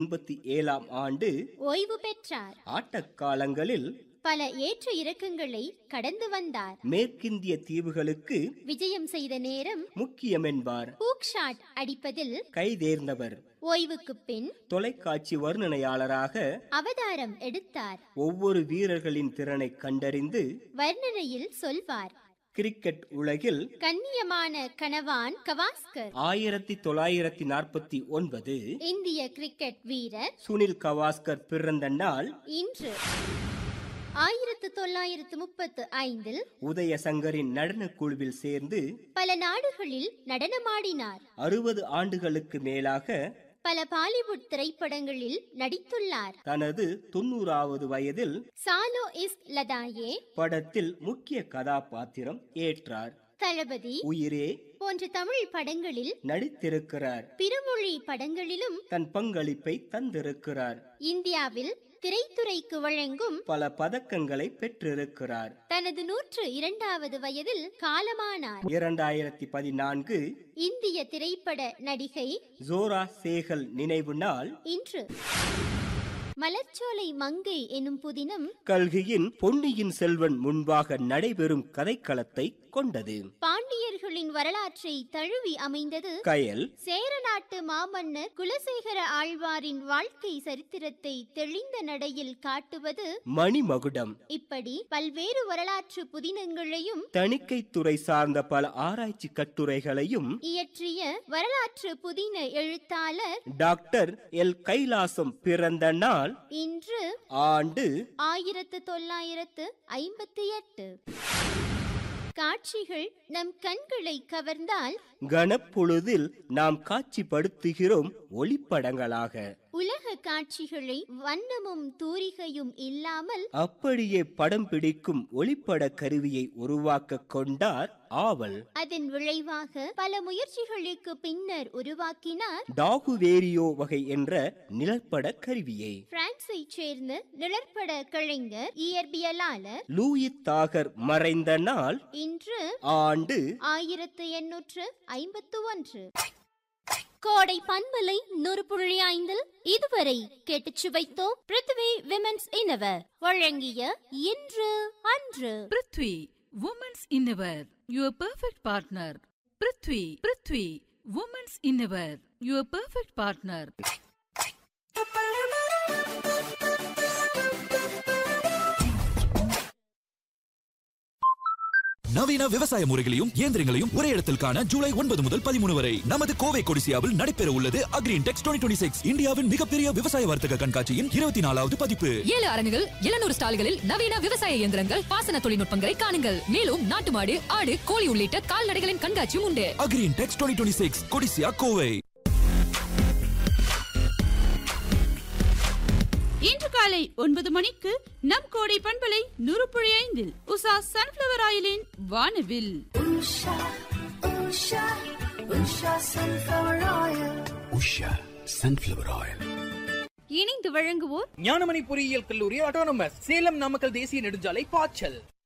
1987ஆம் ஆண்டு ஓய்வு பெற்றார். ஆட்டக்காலங்களில் பல ஏற்ற இறக்கங்களை கடந்து வந்தார். மேற்கிந்திய தீவுகளுக்கு விஜயம் செய்த நேரம் முக்கியம் என்பார். Hook shot அடிப்பதில் கைதேர்ந்தவர். ஓய்வுக்கு பின் தொலைக்காட்சி வர்ணனையாளராக அவதாரம் எடுத்தார். ஒவ்வொரு வீரர்களின் திறனை கண்டறிந்து வர்ணனையில் சொல்வார். கிரிக்கெட் உலகில் கண்ணியமான கனவான் கவாஸ்கர் 1949 இந்திய கிரிக்கெட் வீரர் சுனில் கவாஸ்கர் பிறந்த நாள் இன்று. 1935 உதயசங்கரின் நடனக் குழுவில் சேர்ந்து பல நாடுகளில் நடனமாடினார். 60 ஆண்டுகளுக்கு மேலாக பல பாலிவுட் திரைப்படங்களில் நடித்துள்ளார். தனது 90வது வயதில் சாலோ இஸ் லதாயே படத்தில் முக்கிய கதாபாத்திரம் ஏற்றார். தளபதி, உயிரே போன்ற தமிழ் படங்களில் நடித்திருக்கிறார். பிறமொழி படங்களிலும் தன் பங்களிப்பை தந்திருக்கிறார். இந்தியாவில் திரைத்துறைக்கு வழங்கும் பல பதக்கங்களை பெற்றிருக்கிறார். தனது 102வது வயதில் காலமானார். 2014 இந்திய திரைப்பட நடிகை ஜோரா சேகல் நினைவு நாள் இன்று. மலர்ச்சோலை மங்கை எனும் புதினம் கல்கியின் பொன்னியின் செல்வன் முன்பாக நடைபெறும் கதைக்களத்தை கொண்டது. பாண்டியர்களின் வரலாற்றை தழுவி அமைந்தது. கயல் சேர நாட்டு மாமன்னர் குலசேகர ஆழ்வாரின் வாழ்க்கை சரித்திரத்தை தெளிந்த நடையில் காட்டுவது மணிமகுடம். இப்படி பல்வேறு வரலாற்று புதினங்களையும் தணிக்கைத்துறை சார்ந்த பல ஆராய்ச்சி கட்டுரைகளையும் இயற்றிய வரலாற்று புதின எழுத்தாளர் டாக்டர் எல் கைலாசம் பிறந்த நாள் இன்று. ஆண்டு 1958. காட்சிகள் நம் கண்களை கவர்ந்தால் கனப்பொழுதில் நாம் காட்சிப்படுத்துகிறோம் ஒளிப்படங்களாக. உலக காட்சிகளை வண்ணமும் தூரிகையும் இல்லாமல் அப்படியே படம் பிடிக்கும் ஒளிப்பட கருவியை உருவாக்க கொண்டார் ஆவல். அதன் விளைவாக பல முயற்சிகளுக்கு பின்னர் உருவாக்கினார் டாகுவேரியோ வகை என்ற நிழற்பட கருவியை. பிரான்சை சேர்ந்த நிழற்பட கலைஞர் இயற்பியலாளர் லூயிஸ் தாகர் மறைந்த நாள் இன்று. ஆண்டு 1851. கோடை பண்பலை 100.5 இதுவரை கேட்டுச் சுவைத்தோம். பிருத்வி விமென்ஸ் இன்னவர் வழங்கிய இன்று அன்று. Prithvi women's இன்னவர் your perfect partner. Prithvi women's இன்னவர் your perfect partner. நவீன விவசாய முறைகளையும் இயந்திரங்களையும் ஒரே இடத்தில் காண ஜூலை 9 முதல் 13 வரை நமது கோவை கொடிசியாவில் நடைபெற உள்ளது அக்ரின்டெக்ஸ் 2026 இந்தியாவின் மிகப்பெரிய விவசாய வர்த்தக கண்காட்சியின் 24வது பதிப்பு. 7 அரங்குகள், 700 ஸ்டால்களில் நவீன விவசாய இயந்திரங்கள், பாசன தொழில்நுட்பங்களை காணுங்கள். மேலும் நாட்டு மாடு, ஆடு, கோழி உள்ளிட்ட கால்நடைகளின் கண்காட்சியும் உண்டு. அக்ரின்டெக்ஸ் 2026 கொடிசியா கோவை. இன்று காலை 9 மணிக்கு நம் கோடை பண்பலை 100.5 உஷா சன்ஃபிளவர் ஆயிலின் வானவில். உஷா சன்ஃபிளவர் ஆயில் இணைந்து வழங்குவோர் ஞானமணி பொறியியல் கல்லூரி ஆட்டோனமஸ், சேலம் நாமக்கல் தேசிய நெடுஞ்சாலை பாய்ச்சல்.